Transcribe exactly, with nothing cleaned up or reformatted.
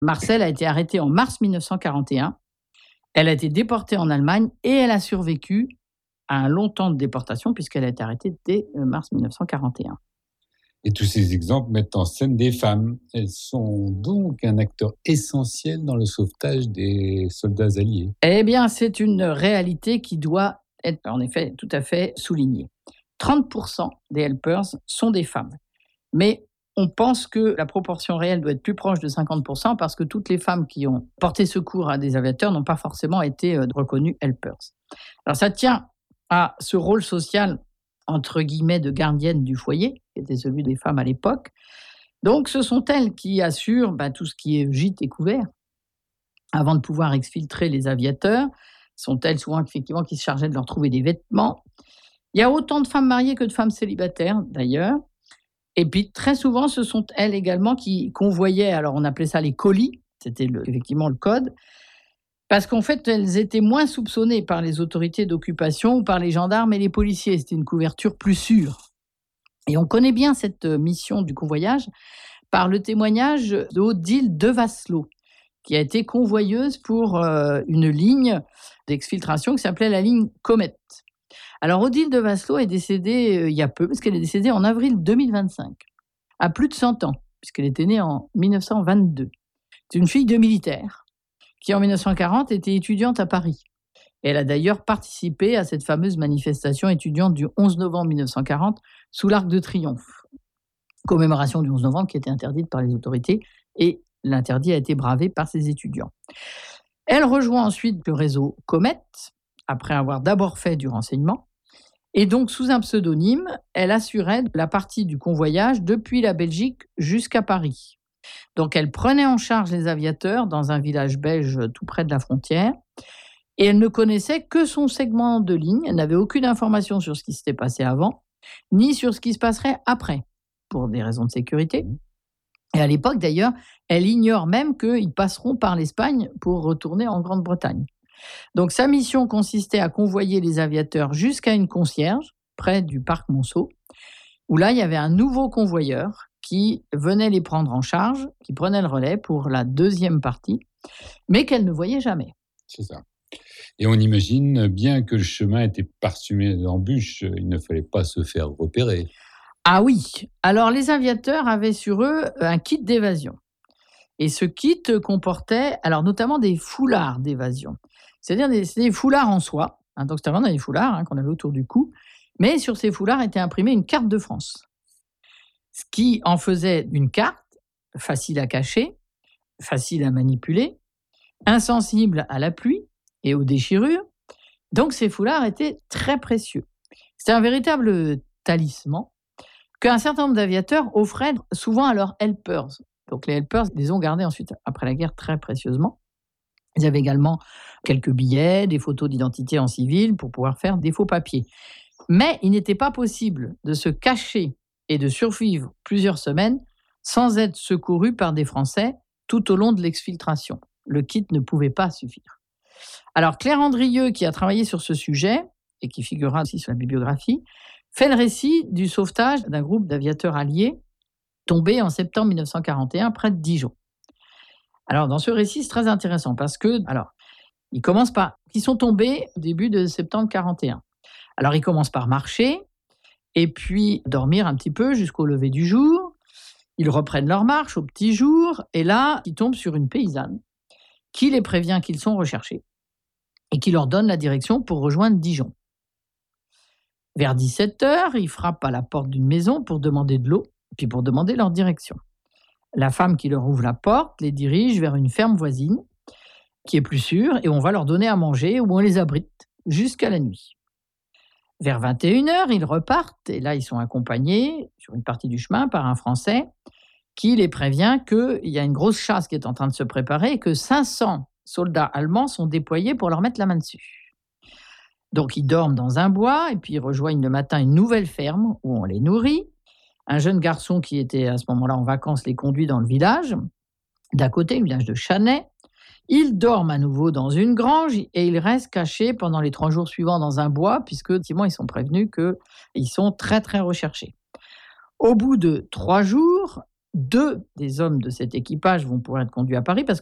Marcel a été arrêtée en mars mille neuf cent quarante et un. Elle a été déportée en Allemagne et elle a survécu à un long temps de déportation puisqu'elle a été arrêtée dès mars mille neuf cent quarante et un. Et tous ces exemples mettent en scène des femmes. Elles sont donc un acteur essentiel dans le sauvetage des soldats alliés. Eh bien, c'est une réalité qui doit être en effet tout à fait soulignée. trente pour cent des helpers sont des femmes. Mais on pense que la proportion réelle doit être plus proche de cinquante pour cent parce que toutes les femmes qui ont porté secours à des aviateurs n'ont pas forcément été reconnues helpers. Alors ça tient à ce rôle social entre guillemets de gardienne du foyer, qui était celui des femmes à l'époque. Donc ce sont elles qui assurent bah, tout ce qui est gîte et couvert avant de pouvoir exfiltrer les aviateurs. Ce sont elles souvent effectivement qui se chargeaient de leur trouver des vêtements. Il y a autant de femmes mariées que de femmes célibataires d'ailleurs. Et puis très souvent ce sont elles également qui convoyaient, alors on appelait ça les colis, c'était le, effectivement le code, parce qu'en fait, elles étaient moins soupçonnées par les autorités d'occupation ou par les gendarmes et les policiers. C'était une couverture plus sûre. Et on connaît bien cette mission du convoyage par le témoignage d'Odile Devasselot, qui a été convoyeuse pour euh, une ligne d'exfiltration qui s'appelait la ligne Comet. Alors, Odile Devasselot est décédée euh, il y a peu, parce qu'elle est décédée en avril deux mille vingt-cinq, à plus de cent ans, puisqu'elle était née en mille neuf cent vingt-deux. C'est une fille de militaire qui en mille neuf cent quarante était étudiante à Paris. Elle a d'ailleurs participé à cette fameuse manifestation étudiante du onze novembre mille neuf cent quarante sous l'Arc de Triomphe. Commémoration du onze novembre qui était interdite par les autorités et l'interdit a été bravé par ses étudiants. Elle rejoint ensuite le réseau Comet, après avoir d'abord fait du renseignement. Et donc, sous un pseudonyme, elle assurait la partie du convoyage depuis la Belgique jusqu'à Paris. Donc, elle prenait en charge les aviateurs dans un village belge tout près de la frontière et elle ne connaissait que son segment de ligne. Elle n'avait aucune information sur ce qui s'était passé avant, ni sur ce qui se passerait après, pour des raisons de sécurité. Et à l'époque, d'ailleurs, elle ignore même qu'ils passeront par l'Espagne pour retourner en Grande-Bretagne. Donc, sa mission consistait à convoyer les aviateurs jusqu'à une concierge, près du parc Monceau, où là, il y avait un nouveau convoyeur qui venait les prendre en charge, qui prenait le relais pour la deuxième partie, mais qu'elle ne voyait jamais. C'est ça. Et on imagine bien que le chemin était parsemé d'embûches, il ne fallait pas se faire repérer. Ah oui, alors les aviateurs avaient sur eux un kit d'évasion. Et ce kit comportait alors notamment des foulards d'évasion. C'est-à-dire des, des foulards en soie, hein, donc c'était vraiment des foulards hein, qu'on avait autour du cou, mais sur ces foulards était imprimée une carte de France. Ce qui en faisait une carte facile à cacher, facile à manipuler, insensible à la pluie et aux déchirures. Donc ces foulards étaient très précieux. C'était un véritable talisman qu'un certain nombre d'aviateurs offraient souvent à leurs helpers. Donc les helpers les ont gardés ensuite, après la guerre, très précieusement. Ils avaient également quelques billets, des photos d'identité en civil pour pouvoir faire des faux papiers. Mais il n'était pas possible de se cacher et de survivre plusieurs semaines sans être secouru par des Français tout au long de l'exfiltration. Le kit ne pouvait pas suffire. Alors Claire Andrieux, qui a travaillé sur ce sujet, et qui figurera aussi sur la bibliographie, fait le récit du sauvetage d'un groupe d'aviateurs alliés tombés en septembre mille neuf cent quarante et un près de Dijon. Alors dans ce récit, c'est très intéressant parce que, alors, ils commencent par, ils sont tombés au début de septembre quarante et un. Alors ils commencent par marcher, et puis dormir un petit peu jusqu'au lever du jour. Ils reprennent leur marche au petit jour, et là, ils tombent sur une paysanne qui les prévient qu'ils sont recherchés et qui leur donne la direction pour rejoindre Dijon. Vers dix-sept heures, ils frappent à la porte d'une maison pour demander de l'eau, puis pour demander leur direction. La femme qui leur ouvre la porte les dirige vers une ferme voisine, qui est plus sûre, et on va leur donner à manger ou on les abrite jusqu'à la nuit. Vers vingt et une heures, ils repartent, et là, ils sont accompagnés sur une partie du chemin par un Français qui les prévient qu'il y a une grosse chasse qui est en train de se préparer et que cinq cents soldats allemands sont déployés pour leur mettre la main dessus. Donc, ils dorment dans un bois et puis ils rejoignent le matin une nouvelle ferme où on les nourrit. Un jeune garçon qui était à ce moment-là en vacances les conduit dans le village, d'à côté, le village de Chanay. Ils dorment à nouveau dans une grange et ils restent cachés pendant les trois jours suivants dans un bois, puisque effectivement, ils sont prévenus qu'ils sont très, très recherchés. Au bout de trois jours, deux des hommes de cet équipage vont pouvoir être conduits à Paris parce